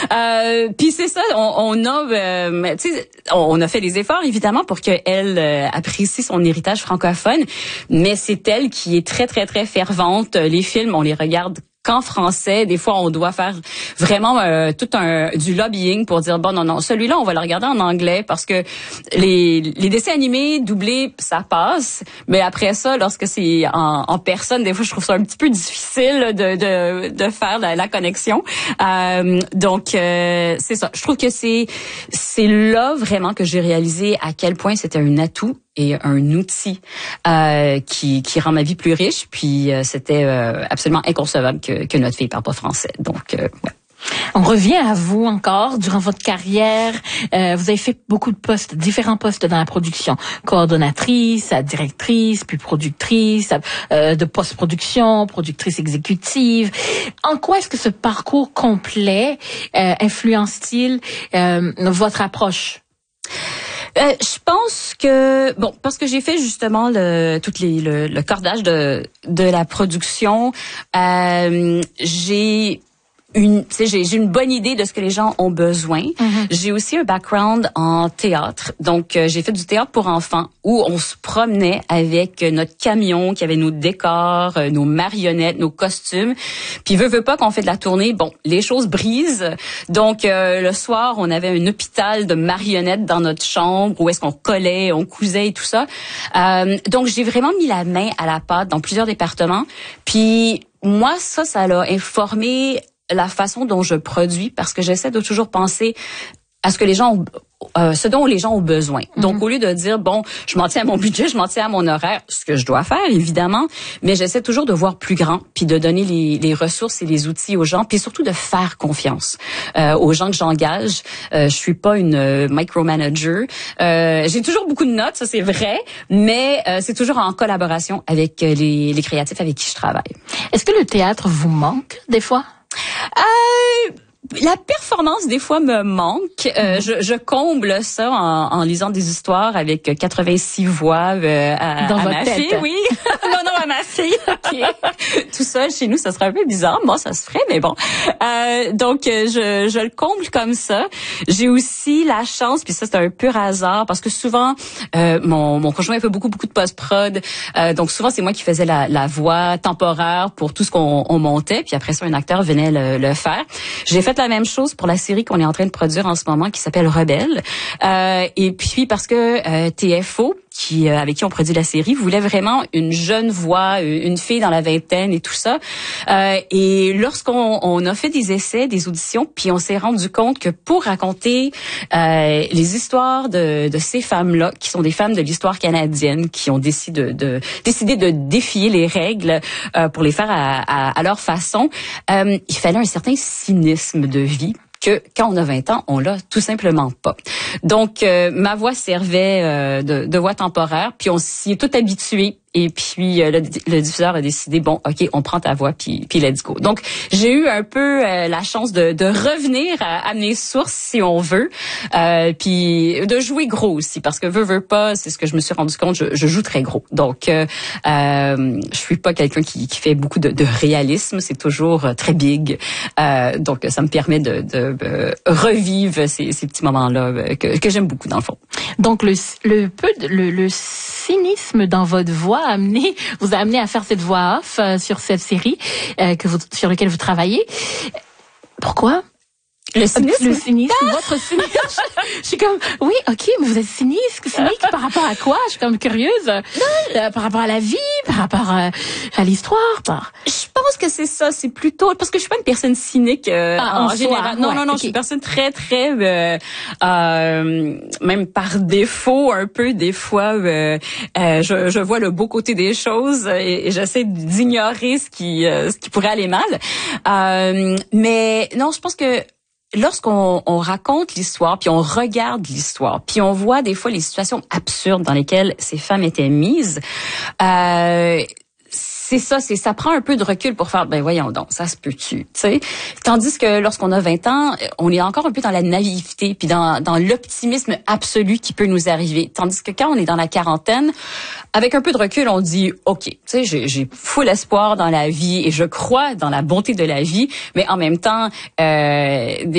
Puis c'est ça, on a fait des efforts évidemment pour qu'elle apprécie son héritage francophone, mais c'est elle qui est très très très fervente. Les films, on les regarde qu'en français. Des fois, on doit faire vraiment du lobbying pour dire bon non, celui-là on va le regarder en anglais parce que les dessins animés doublés ça passe, mais après ça lorsque c'est en personne, des fois je trouve ça un petit peu difficile de faire la connexion. Donc c'est ça. Je trouve que c'est là vraiment que j'ai réalisé à quel point c'était un atout et un outil qui rend ma vie plus riche. Puis c'était absolument inconcevable que notre fille parle pas français. Donc, ouais. On revient à vous encore durant votre carrière. Vous avez fait beaucoup de postes, différents postes dans la production. Coordonnatrice, directrice, puis productrice, de post-production, productrice exécutive. En quoi est-ce que ce parcours complet influence-t-il votre approche? Je pense que parce que j'ai fait justement le cordage de la production, j'ai une bonne idée de ce que les gens ont besoin. Mm-hmm. J'ai aussi un background en théâtre. Donc, j'ai fait du théâtre pour enfants où on se promenait avec notre camion qui avait nos décors, nos marionnettes, nos costumes. Puis, veut pas qu'on fait de la tournée. Bon, les choses brisent. Donc, le soir, on avait un hôpital de marionnettes dans notre chambre où est-ce qu'on collait, on cousait et tout ça. Donc, j'ai vraiment mis la main à la pâte dans plusieurs départements. Puis, moi, ça l'a informé la façon dont je produis parce que j'essaie de toujours penser à ce que les gens ont, ce dont les gens ont besoin. Mm-hmm. Donc, au lieu de dire, bon, je m'en tiens à mon budget, je m'en tiens à mon horaire, ce que je dois faire, évidemment, mais j'essaie toujours de voir plus grand, puis de donner les ressources et les outils aux gens, puis surtout de faire confiance aux gens que j'engage. Je suis pas une micromanager. J'ai toujours beaucoup de notes, ça c'est vrai, mais c'est toujours en collaboration avec les créatifs avec qui je travaille. Est-ce que le théâtre vous manque des fois? La performance, des fois, me manque. Je comble ça en lisant des histoires avec 86 voix à ma fille. Oui. non, à ma fille. Okay. Tout seul, chez nous, ça serait un peu bizarre. Moi, ça se ferait, mais bon. Donc, je le comble comme ça. J'ai aussi la chance, puis ça, c'est un pur hasard, parce que souvent, mon conjoint fait beaucoup de post-prod. Donc, souvent, c'est moi qui faisais la voix temporaire pour tout ce qu'on montait. Puis après ça, un acteur venait le faire. J'ai fait la même chose pour la série qu'on est en train de produire en ce moment qui s'appelle Rebelle. Et puis parce que TFO, avec qui on produit la série, voulait vraiment une jeune voix, une fille dans la vingtaine et tout ça. Et lorsqu'on a fait des essais, des auditions, puis on s'est rendu compte que pour raconter les histoires de ces femmes-là, qui sont des femmes de l'histoire canadienne, qui ont décidé de défier les règles pour les faire à leur façon, il fallait un certain cynisme de vie que quand on a 20 ans, on l'a tout simplement pas. Donc, ma voix servait de voix temporaire, puis on s'y est tout habitué. Et puis, le diffuseur a décidé, bon, OK, on prend ta voix, puis let's go. Donc, j'ai eu un peu la chance de revenir à mes sources, si on veut, puis de jouer gros aussi, parce que veux pas, c'est ce que je me suis rendu compte, je joue très gros. Donc, je suis pas quelqu'un qui fait beaucoup de réalisme, c'est toujours très big. Donc, ça me permet de revivre ces petits moments-là que j'aime beaucoup, dans le fond. Donc, le cynisme dans votre voix vous a amené à faire cette voix off sur cette série sur laquelle vous travaillez. Pourquoi? Le cynisme, votre cynisme. Je suis comme, oui, ok, mais vous êtes cynique par rapport à quoi? Je suis comme curieuse. Par rapport à la vie, par rapport à l'histoire, Je pense que c'est ça, c'est plutôt, parce que je suis pas une personne cynique, en général. Non, okay. Je suis une personne très, très, même par défaut, un peu, des fois, je vois le beau côté des choses et j'essaie d'ignorer ce qui pourrait aller mal. Mais non, je pense que lorsqu'on raconte l'histoire, puis on regarde l'histoire, puis on voit des fois les situations absurdes dans lesquelles ces femmes étaient mises, ça prend un peu de recul pour faire, ben voyons donc, ça se peut-tu, tu sais. Tandis que lorsqu'on a 20 ans, on est encore un peu dans la naïveté, puis dans l'optimisme absolu qui peut nous arriver. Tandis que quand on est dans la quarantaine, avec un peu de recul, on dit, OK, tu sais, j'ai full espoir dans la vie et je crois dans la bonté de la vie, mais en même temps,